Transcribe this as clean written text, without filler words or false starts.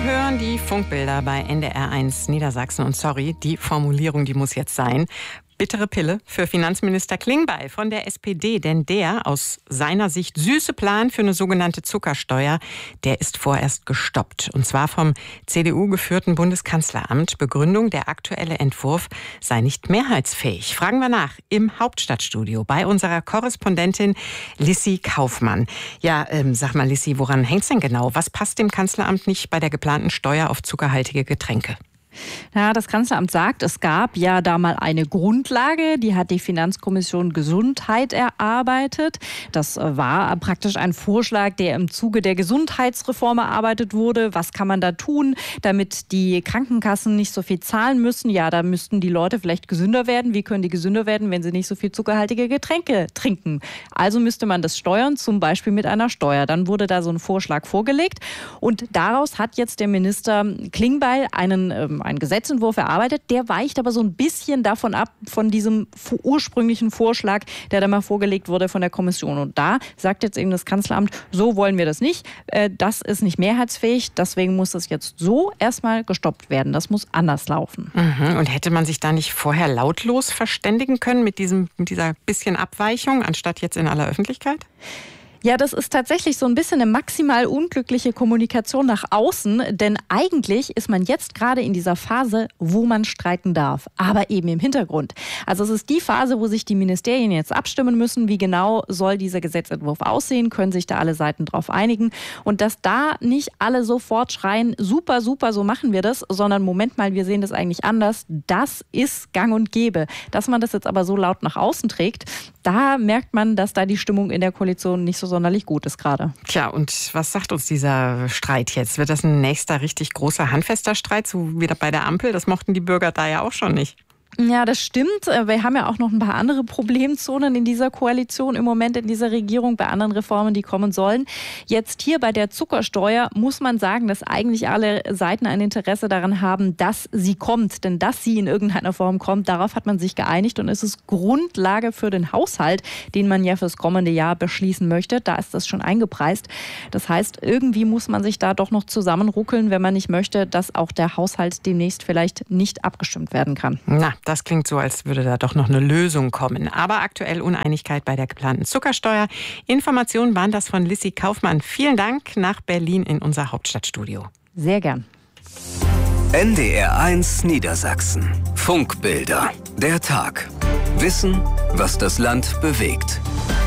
hören die Funkbilder bei NDR1 Niedersachsen. Und sorry, die Formulierung, die muss jetzt sein. Bittere Pille für Finanzminister Klingbeil von der SPD, denn der aus seiner Sicht süße Plan für eine sogenannte Zuckersteuer, der ist vorerst gestoppt. Und zwar vom CDU-geführten Bundeskanzleramt. Begründung, der aktuelle Entwurf sei nicht mehrheitsfähig. Fragen wir nach im Hauptstadtstudio bei unserer Korrespondentin Lissy Kaufmann. Ja, sag mal Lissy, woran hängt's denn genau? Was passt dem Kanzleramt nicht bei der geplanten Steuer auf zuckerhaltige Getränke? Ja, das Kanzleramt sagt, es gab ja da mal eine Grundlage, die hat die Finanzkommission Gesundheit erarbeitet. Das war praktisch ein Vorschlag, der im Zuge der Gesundheitsreform erarbeitet wurde. Was kann man da tun, damit die Krankenkassen nicht so viel zahlen müssen? Ja, da müssten die Leute vielleicht gesünder werden. Wie können die gesünder werden, wenn sie nicht so viel zuckerhaltige Getränke trinken? Also müsste man das steuern, zum Beispiel mit einer Steuer. Dann wurde da so ein Vorschlag vorgelegt und daraus hat jetzt der Minister Klingbeil einen Gesetzentwurf erarbeitet, der weicht aber so ein bisschen davon ab, von diesem ursprünglichen Vorschlag, der da mal vorgelegt wurde von der Kommission. Und da sagt jetzt eben das Kanzleramt, so wollen wir das nicht. Das ist nicht mehrheitsfähig, deswegen muss das jetzt so erstmal gestoppt werden. Das muss anders laufen. Und hätte man sich da nicht vorher lautlos verständigen können mit dieser bisschen Abweichung, anstatt jetzt in aller Öffentlichkeit? Ja, das ist tatsächlich so ein bisschen eine maximal unglückliche Kommunikation nach außen, denn eigentlich ist man jetzt gerade in dieser Phase, wo man streiken darf, aber eben im Hintergrund. Also es ist die Phase, wo sich die Ministerien jetzt abstimmen müssen, wie genau soll dieser Gesetzentwurf aussehen, können sich da alle Seiten drauf einigen und dass da nicht alle sofort schreien, super, super, so machen wir das, sondern Moment mal, wir sehen das eigentlich anders, das ist gang und gäbe. Dass man das jetzt aber so laut nach außen trägt, da merkt man, dass da die Stimmung in der Koalition nicht so sonderlich gut ist gerade. Tja, und was sagt uns dieser Streit jetzt? Wird das ein nächster richtig großer, handfester Streit, so wie bei der Ampel? Das mochten die Bürger da ja auch schon nicht. Ja, das stimmt. Wir haben ja auch noch ein paar andere Problemzonen in dieser Koalition im Moment, in dieser Regierung, bei anderen Reformen, die kommen sollen. Jetzt hier bei der Zuckersteuer muss man sagen, dass eigentlich alle Seiten ein Interesse daran haben, dass sie kommt. Denn dass sie in irgendeiner Form kommt, darauf hat man sich geeinigt und es ist Grundlage für den Haushalt, den man ja fürs kommende Jahr beschließen möchte. Da ist das schon eingepreist. Das heißt, irgendwie muss man sich da doch noch zusammenruckeln, wenn man nicht möchte, dass auch der Haushalt demnächst vielleicht nicht abgestimmt werden kann. Na, das klingt so, als würde da doch noch eine Lösung kommen. Aber aktuell Uneinigkeit bei der geplanten Zuckersteuer. Informationen waren das von Lissy Kaufmann. Vielen Dank nach Berlin in unser Hauptstadtstudio. Sehr gern. NDR1 Niedersachsen. Funkbilder. Der Tag. Wissen, was das Land bewegt.